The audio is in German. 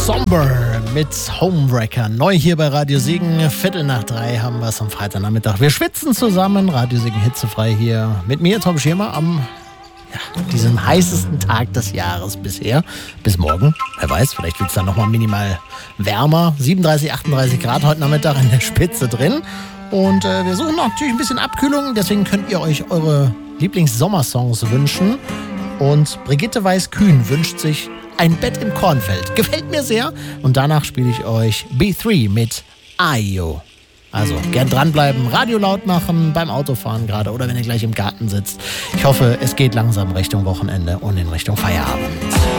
Somber mit Homewrecker. Neu hier bei Radio Siegen. 2:45 haben wir es am Freitagnachmittag. Wir schwitzen zusammen. Radio Siegen hitzefrei hier mit mir, Tom Schirmer, am diesem heißesten Tag des Jahres bisher. Bis morgen. Wer weiß, vielleicht wird es dann nochmal minimal wärmer. 37, 38 Grad heute Nachmittag in der Spitze drin. Und wir suchen natürlich ein bisschen Abkühlung. Deswegen könnt ihr euch eure Lieblings-Sommersongs wünschen. Und Brigitte Weiß-Kühn wünscht sich Ein Bett im Kornfeld. Gefällt mir sehr. Und danach spiele ich euch B3 mit Ayo. Also gern dranbleiben, Radio laut machen, beim Autofahren gerade oder wenn ihr gleich im Garten sitzt. Ich hoffe, es geht langsam Richtung Wochenende und in Richtung Feierabend.